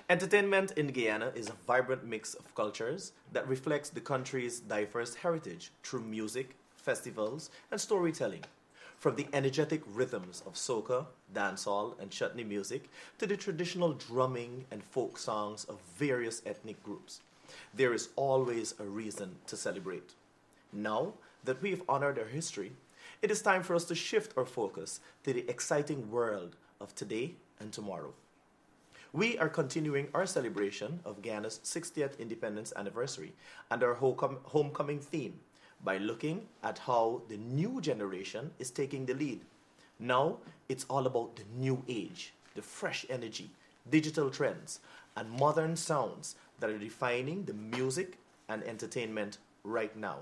Entertainment in Guyana is a vibrant mix of cultures that reflects the country's diverse heritage through music, festivals, and storytelling. From the energetic rhythms of soca, dancehall, and chutney music to the traditional drumming and folk songs of various ethnic groups, there is always a reason to celebrate. Now that we have honored our history, it is time for us to shift our focus to the exciting world of today and tomorrow. We are continuing our celebration of Ghana's 60th independence anniversary and our homecoming theme by looking at how the new generation is taking the lead. Now, it's all about the new age, the fresh energy, digital trends, and modern sounds that are defining the music and entertainment right now.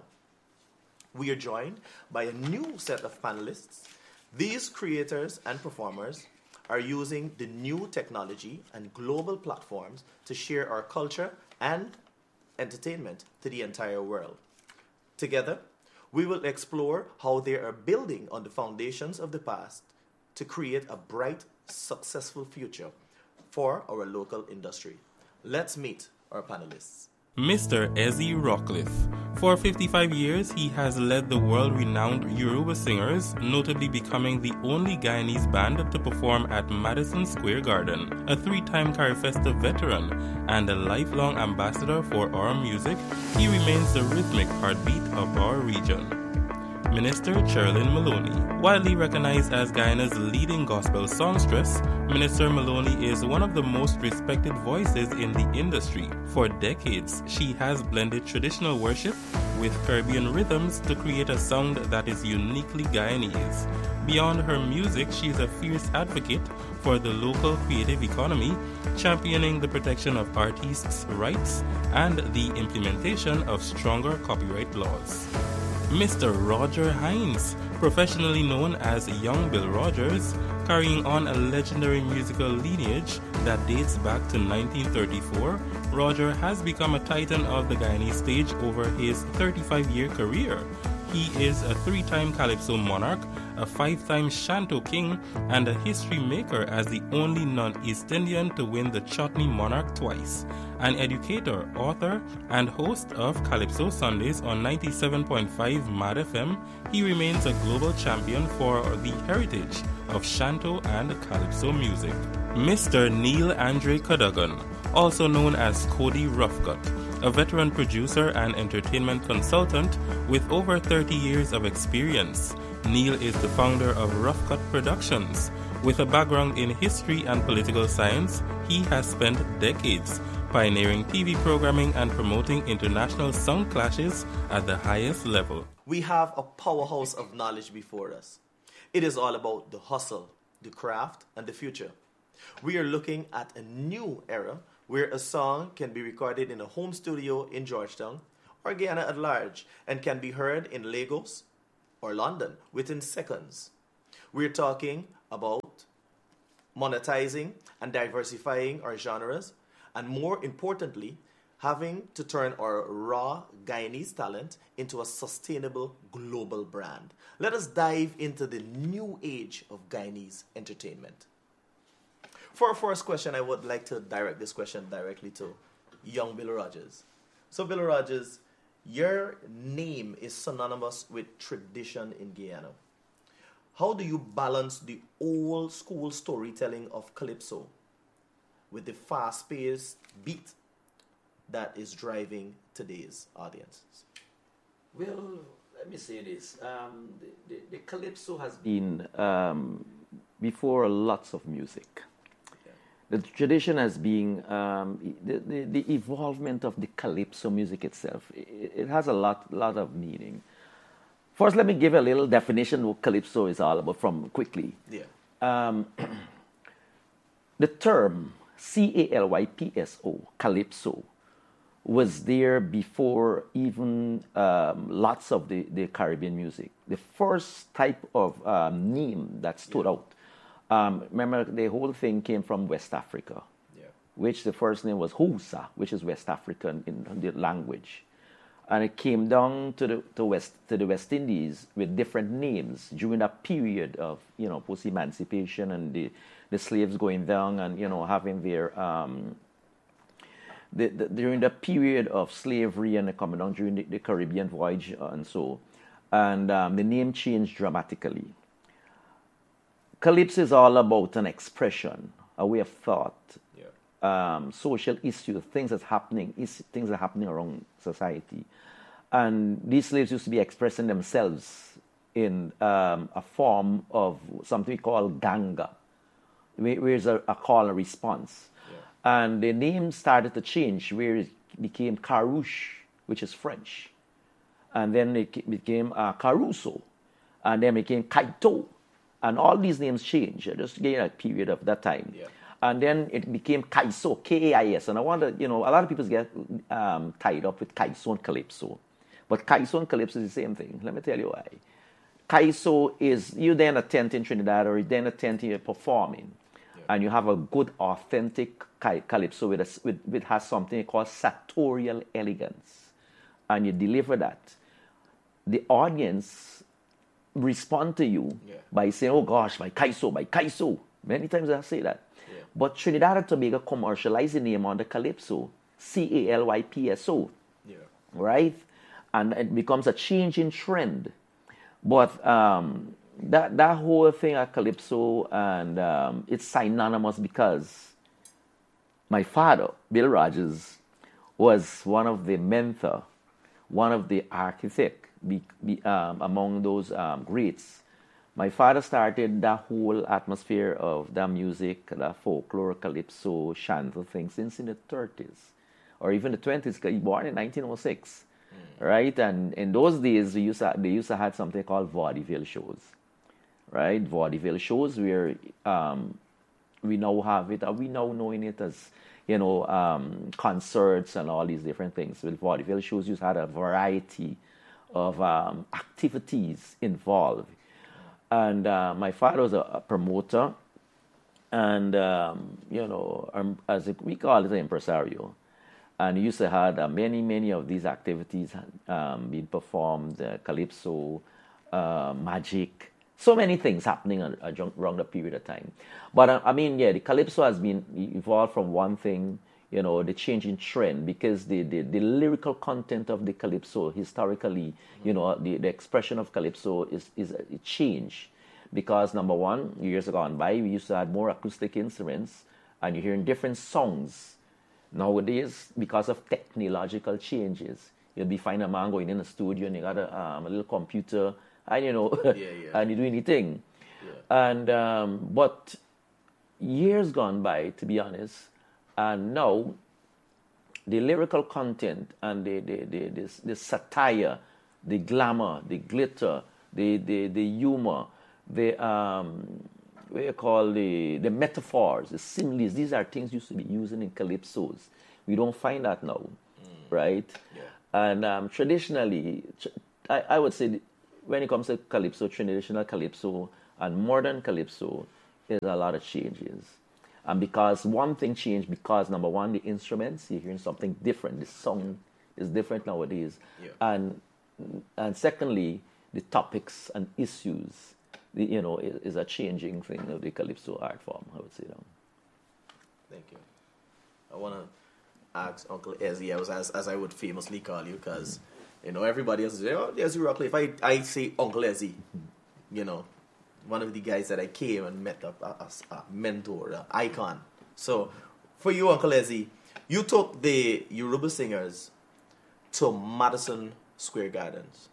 We are joined by a new set of panelists. These creators and performers are using the new technology and global platforms to share our culture and entertainment to the entire world. Together, we will explore how they are building on the foundations of the past to create a bright, successful future for our local industry. Let's meet our panelists. Mr. Ezzy Rockcliffe. For 55 years, he has led the world-renowned Yoruba singers, notably becoming the only Guyanese band to perform at Madison Square Garden. A three-time Carifesta veteran and a lifelong ambassador for our music, he remains the rhythmic heartbeat of our region. Minister Cherlyn Maloney. Widely recognized as Guyana's leading gospel songstress, Minister Maloney is one of the most respected voices in the industry. For decades, she has blended traditional worship with Caribbean rhythms to create a sound that is uniquely Guyanese. Beyond her music, she is a fierce advocate for the local creative economy, championing the protection of artists' rights and the implementation of stronger copyright laws. Mr. Roger Hines, professionally known as Young Bill Rogers, carrying on a legendary musical lineage that dates back to 1934, Roger has become a titan of the Guyanese stage over his 35-year career. He is a three-time Calypso monarch, a five-time Shanto king, and a history maker as the only non-East Indian to win the Chutney Monarch twice. An educator, author, and host of Calypso Sundays on 97.5 Mad FM, he remains a global champion for the heritage of Shanto and Calypso music. Mr. Neil Andre Cadogan, also known as Cody Roughcut, a veteran producer and entertainment consultant with over 30 years of experience. Neil is the founder of Roughcut Productions. With a background in history and political science, he has spent decades pioneering TV programming and promoting international sound clashes at the highest level. We have a powerhouse of knowledge before us. It is all about the hustle, the craft, and the future. We are looking at a new era where a song can be recorded in a home studio in Georgetown or Guyana at large and can be heard in Lagos or London within seconds. We're talking about monetizing and diversifying our genres, and more importantly, having to turn our raw Guyanese talent into a sustainable global brand. Let us dive into the new age of Guyanese entertainment. For our first question, I would like to direct this question directly to young Bill Rogers. So, Bill Rogers, your name is synonymous with tradition in Guyana. How do you balance the old school storytelling of Calypso with the fast-paced beat that is driving today's audiences? Well, let me say this. The Calypso has been before lots of music. The tradition has been the evolvement of the Calypso music itself. It has a lot of meaning. First, let me give a little definition of what Calypso is all about from quickly. Yeah. The term Calypso, Calypso, was there before even lots of the Caribbean music. The first type of name that stood out. Remember, the whole thing came from West Africa, which the first name was Hausa, which is West African in the language. And it came down to the West Indies with different names during that period of, post-emancipation and the slaves going down and, having their during the period of slavery and the coming down during the Caribbean voyage and so, and the name changed dramatically. Calypso is all about an expression, a way of thought, social issues, things that are happening around society. And these slaves used to be expressing themselves in a form of something we call ganga, where is a call and response. Yeah. And the name started to change, where it became Carouche, which is French. And then it became Caruso, and then it became Kaito. And all these names changed, just during a period of that time. Yeah. And then it became Kaiso, K-A-I-S. And I wonder, a lot of people get tied up with Kaiso and Calypso. But Kaiso and Calypso is the same thing. Let me tell you why. Kaiso is, you then attend in Trinidad, or you then attend you're performing. Yeah. And you have a good, authentic Calypso with has something called sartorial elegance. And you deliver that. The audience respond to you by saying, oh gosh, by Kaiso. Many times I say that. Yeah. But Trinidad and Tobago commercialized the name on the Calypso, Calypso, right? And it becomes a changing trend. But that whole thing at Calypso, and it's synonymous because my father, Bill Rogers, was one of the mentor, one of the architect among those greats. My father started that whole atmosphere of that music, that folklore, Calypso, chantal thing since in the 30s or even the 20s. He was born in 1906, right? And in those days, they used to have something called vaudeville shows, right? Vaudeville shows where we now have it, we now knowing it as concerts and all these different things. With vaudeville shows, you had a variety of activities involved. And my father was a promoter, and we call it an impresario. And he used to have many of these activities being performed, Calypso, magic, so many things happening around the period of time. But the Calypso has been evolved from one thing, the changing trend, because the lyrical content of the Calypso historically, the expression of Calypso is a change. Because number one, years gone by, we used to have more acoustic instruments, and you're hearing different songs. Nowadays, because of technological changes, you'll be finding a man going in the studio and you got a little computer, and and you do anything. Yeah. And but years gone by, to be honest, and now the lyrical content and the satire, the glamour, the glitter, the humor, the metaphors, the similes, these are things used to be using in Calypsos. We don't find that now, right? Yeah. And traditionally, I would say when it comes to Calypso, traditional Calypso and modern Calypso, there's a lot of changes. And because one thing changed, because number one, the instruments, you're hearing something different. The song is different nowadays. Yeah. And secondly, the topics and issues, is a changing thing of the Calypso art form, I would say. Thank you. I want to ask Uncle Ezzy, as I would famously call you, because, everybody else says, Ezzy Rockcliffe. I say Uncle Ezzy, one of the guys that I came and met as a mentor, an icon. So, for you, Uncle Ezzy, you took the Yoruba singers to Madison Square Gardens.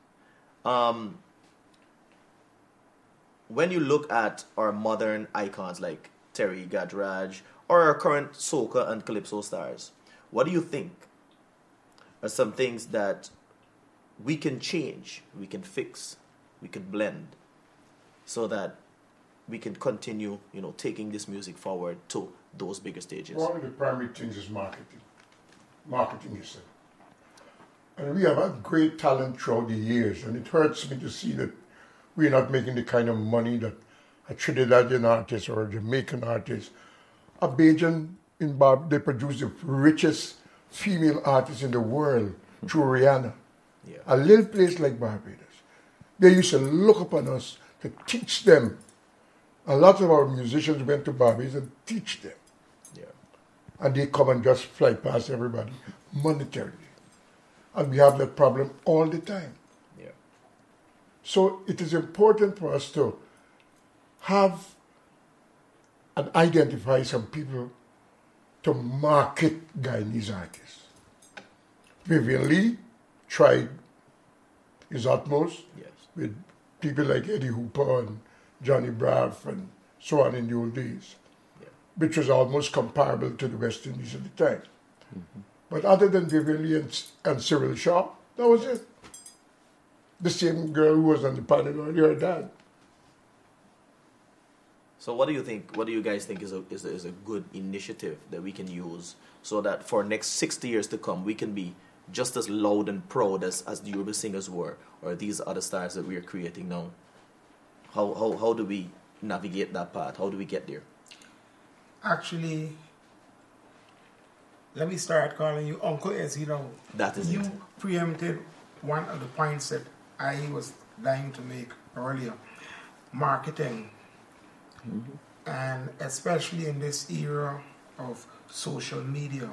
When you look at our modern icons like Terry Gadraj or our current soca and calypso stars, what do you think are some things that we can change, we can fix, we can blend, so that we can continue, taking this music forward to those bigger stages? One of the primary things is marketing. Marketing yourself. And we have had great talent throughout the years, and it hurts me to see that we're not making the kind of money that a Trinidadian artist or a Jamaican artist. A Bajan in they produce the richest female artist in the world through Rihanna. Yeah. A little place like Barbados. They used to look upon us to teach them. A lot of our musicians went to Barbados and teach them. Yeah. and they come and just fly past everybody monetarily. And we have that problem all the time. Yeah. So it is important for us to have and identify some people to market Guyanese artists. Vivian Lee tried his utmost Yes. with people like Eddie Hooper and Johnny Braff and so on in the old days, Yeah. which was almost comparable to the West Indies at the time. But other than Vivian Lee and Cyril Shaw, that was it. The same girl who was on the panel earlier, her dad. So what do you think? What do you guys think is a good initiative that we can use so that for next 60 years to come we can be just as loud and proud as the Yoruba singers were, or these other stars that we are creating now? How do we navigate that path? How do we get there? Actually, let me start calling you Uncle Ezzy now. That is you it. preempted one of the points that I was dying to make earlier. Marketing. And especially in this era of social media.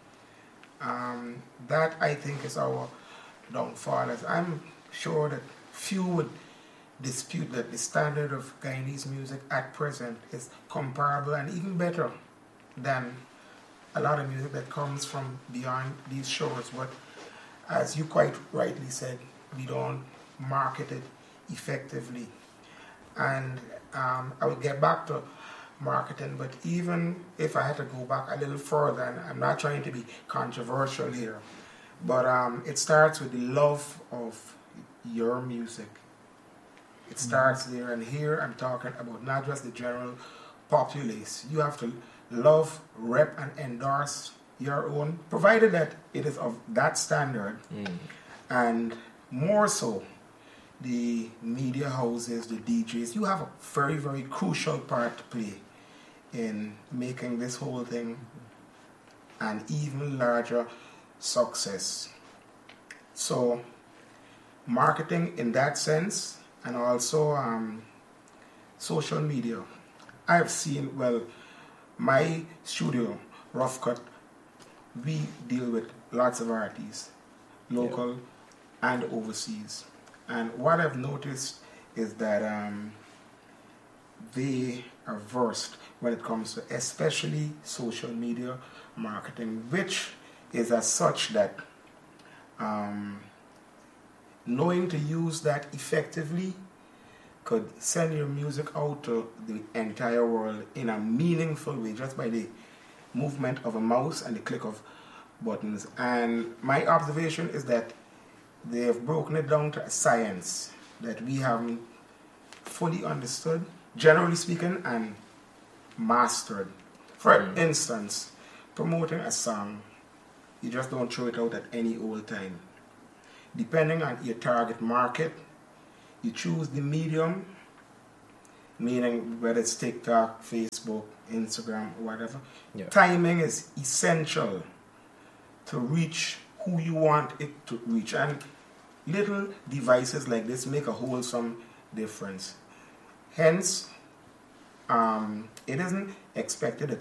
That I think is our downfall. As I'm sure that few would dispute that the standard of Guyanese music at present is comparable and even better than a lot of music that comes from beyond these shores. But as you quite rightly said, we don't market it effectively. And I will get back to marketing, but even if I had to go back a little further, and I'm not trying to be controversial here, but it starts with the love of your music. It starts there, and here I'm talking about not just the general populace. You have to love, rep, and endorse your own, provided that it is of that standard, and more so, the media houses, the DJs, you have a very, very crucial part to play in making this whole thing an even larger success. So, marketing in that sense, and also social media. I've seen, well, my studio, Rough Cut, we deal with lots of artists, local and overseas. And what I've noticed is that they are versed when it comes to especially social media marketing, which is as such that knowing to use that effectively could send your music out to the entire world in a meaningful way just by the movement of a mouse and the click of buttons. And my observation is that they have broken it down to a science that we haven't fully understood, generally speaking, and mastered. For instance, promoting a song, you just don't throw it out at any old time. Depending on your target market, you choose the medium, meaning whether it's TikTok, Facebook, Instagram, whatever. Yeah. Timing is essential to reach who you want it to reach. And little devices like this make a wholesome difference. Hence, it isn't expected that